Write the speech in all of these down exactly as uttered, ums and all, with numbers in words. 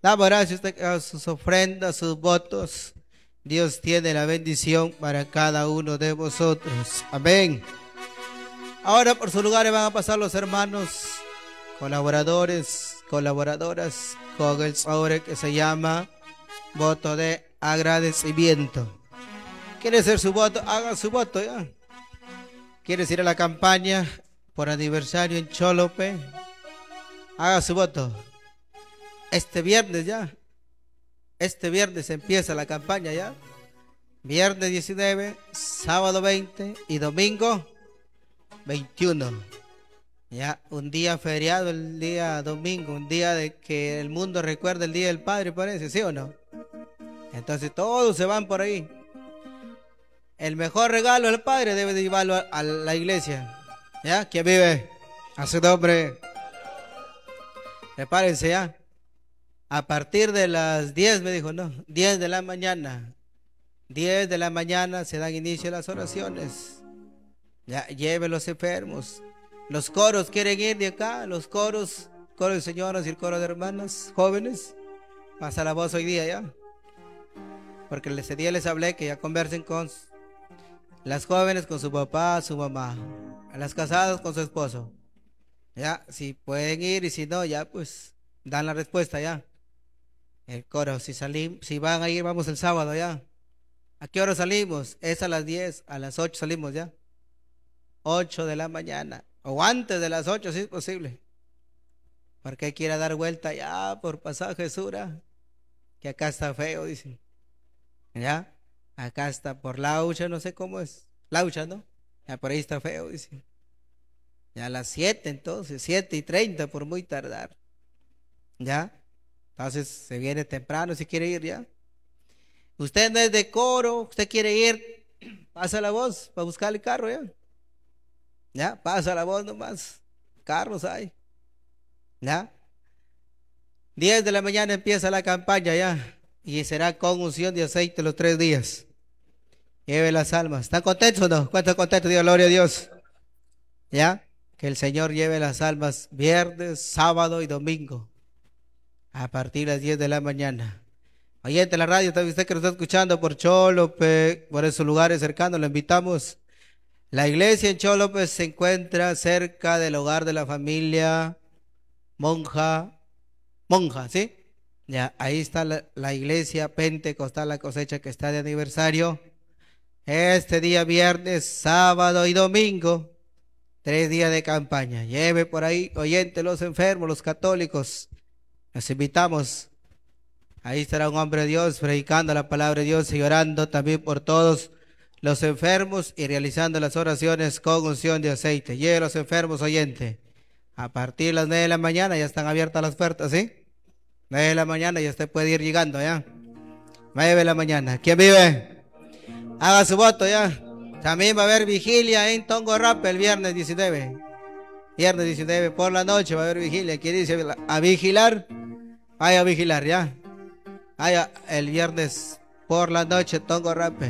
Damos gracias a sus ofrendas, sus votos. Dios tiene la bendición para cada uno de vosotros. Amén. Ahora por sus lugares van a pasar los hermanos, colaboradores, colaboradoras, con el sobre que se llama voto de agradecimiento. ¿Quiere hacer su voto? Haga su voto ya. ¿Quieres ir a la campaña por aniversario en Cholope? Haga su voto. Este viernes ya. Este viernes empieza la campaña ya. Viernes diecinueve, sábado veinte y domingo veintiuno. Ya, un día feriado el día domingo, un día de que el mundo recuerda el Día del Padre, parece, ¿sí o no? Entonces todos se van por ahí. El mejor regalo del Padre debe de llevarlo a, a la iglesia. ¿Ya? ¿Quién vive? A su nombre. Prepárense ya. A partir de las diez, me dijo, no, diez de la mañana. diez de la mañana se dan inicio a las oraciones. Ya, lleve los enfermos. Los coros quieren ir de acá, los coros, coro de señoras y el coro de hermanas, jóvenes. Pasa la voz hoy día ya. Porque ese día les hablé que ya conversen con las jóvenes, con su papá, su mamá. A las casadas con su esposo. Ya, si pueden ir y si no, ya pues dan la respuesta ya. El coro, si salimos, si van a ir, vamos el sábado ya. ¿A qué hora salimos? Es a las diez, a las ocho salimos ya. ocho de la mañana. O antes de las ocho si es posible. Porque quiera dar vuelta ya por pasaje Sura. Que acá está feo, dicen. Ya. Acá está por Laucha, no sé cómo es. Laucha, ¿no? Ya por ahí está feo, dicen. Ya a las siete entonces, siete y treinta por muy tardar. Ya. Entonces se viene temprano si quiere ir ya. Usted no es de coro, usted quiere ir, pasa la voz para buscar el carro ya. Ya, pasa la voz nomás. Carros hay. Ya. diez de la mañana empieza la campaña ya. Y será con unción de aceite los tres días. Lleve las almas. ¿Están contentos o no? ¿Cuántos contentos? Dios, gloria a Dios. Ya. Que el Señor lleve las almas viernes, sábado y domingo. A partir de las diez de la mañana. Oyente de la radio, también usted que nos está escuchando por Cholope, por esos lugares cercanos, lo invitamos. La iglesia en Cholope se encuentra cerca del hogar de la familia Monja, Monja, ¿sí? Ya, ahí está la, la iglesia Pentecostal La Cosecha que está de aniversario. Este día viernes, sábado y domingo, tres días de campaña. Lleve por ahí, oyente, los enfermos, los católicos. Los invitamos. Ahí estará un hombre de Dios predicando la palabra de Dios y orando también por todos los enfermos y realizando las oraciones con unción de aceite. Lleve a los enfermos, oyente. A partir de las nueve de la mañana ya están abiertas las puertas, ¿sí? nueve de la mañana ya usted puede ir llegando, ¿ya? nueve de la mañana. ¿Quién vive? Haga su voto, ¿ya? También va a haber vigilia en Tongorrape el viernes diecinueve. Viernes diecinueve por la noche va a haber vigilia. ¿Quién dice a vigilar? Vaya a vigilar, ¿ya? Vaya el viernes por la noche Tongorrape.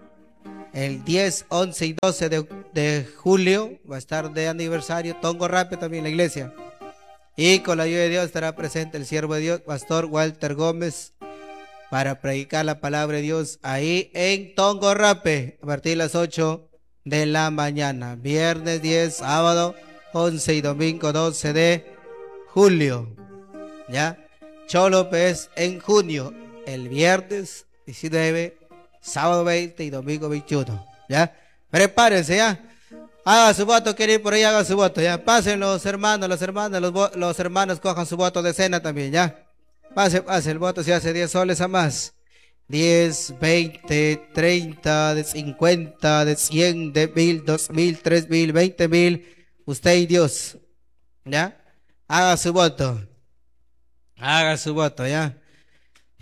El diez, once y doce de, de julio va a estar de aniversario Tongorrape también la iglesia. Y con la ayuda de Dios estará presente el siervo de Dios, Pastor Walter Gómez, para predicar la palabra de Dios ahí en Tongorrape a partir de las ocho de la mañana. Viernes diez, sábado once y domingo doce de julio. ¿Ya? Cholope es en junio, el viernes diecinueve, sábado veinte y domingo veintiuno. ¿Ya? Prepárense, ¿ya? Haga su voto, quiere ir por ahí, haga su voto, ¿ya? Pasen los hermanos, las hermanas, los, los hermanos cojan su voto de cena también, ¿ya? Pase, pase, el voto se hace diez soles a más. diez, veinte, treinta, de cincuenta, de cien, de mil, dos mil, tres mil, veinte mil. Usted y Dios, ¿ya? Haga su voto. Haga su voto, ¿ya?